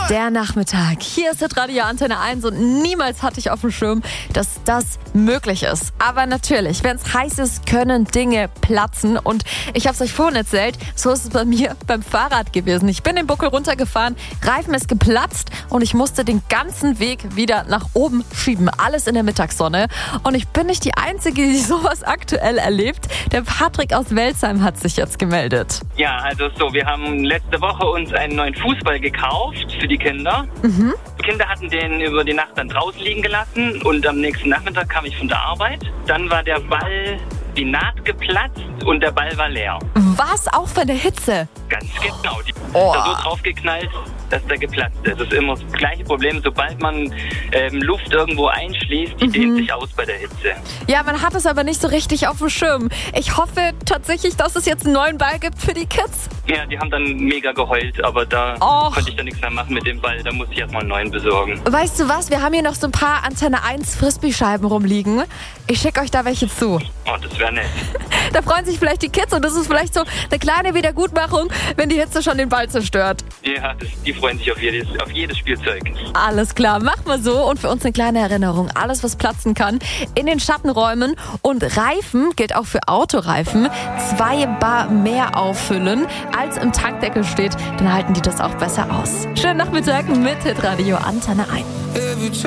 Der Nachmittag. Hier ist Radio Antenne 1 und niemals hatte ich auf dem Schirm, dass das möglich ist. Aber natürlich, wenn es heiß ist, können Dinge platzen. Und ich habe es euch vorhin erzählt, so ist es bei mir beim Fahrrad gewesen. Ich bin den Buckel runtergefahren, Reifen ist geplatzt und ich musste den ganzen Weg wieder nach oben schieben. Alles in der Mittagssonne. Und ich bin nicht die Einzige, die sowas aktuell erlebt. Der Patrick aus Welzheim hat sich jetzt gemeldet. Ja, also so, wir haben letzte Woche uns einen neuen Fußball gekauft für die Kinder. Die Kinder hatten den über die Nacht dann draußen liegen gelassen und am nächsten Nachmittag kam ich von der Arbeit. Dann war der Ball, die Naht geplatzt und der Ball war leer. Was? Auch von der Hitze? Ganz genau. Die ist da so draufgeknallt, dass der geplatzt ist. Das ist immer das gleiche Problem. Sobald man Luft irgendwo einschließt, die dehnt sich aus bei der Hitze. Ja, man hat es aber nicht so richtig auf dem Schirm. Ich hoffe tatsächlich, dass es jetzt einen neuen Ball gibt für die Kids. Ja, die haben dann mega geheult, aber da konnte ich dann nichts mehr machen mit dem Ball. Da musste ich erstmal einen neuen besorgen. Weißt du was? Wir haben hier noch so ein paar Antenne 1 Frisbee-Scheiben rumliegen. Ich schicke euch da welche zu. Oh, das wäre nett. Da freuen sich vielleicht die Kids und das ist vielleicht so eine kleine Wiedergutmachung, wenn die Hitze schon den Ball zerstört. Ja, die freuen sich auf jedes Spielzeug. Alles klar, machen wir so. Und für uns eine kleine Erinnerung. Alles, was platzen kann, in den Schattenräumen. Und Reifen, gilt auch für Autoreifen, 2 Bar mehr auffüllen, als im Tankdeckel steht. Dann halten die das auch besser aus. Schönen Nachmittag mit Hitradio Antenne 1.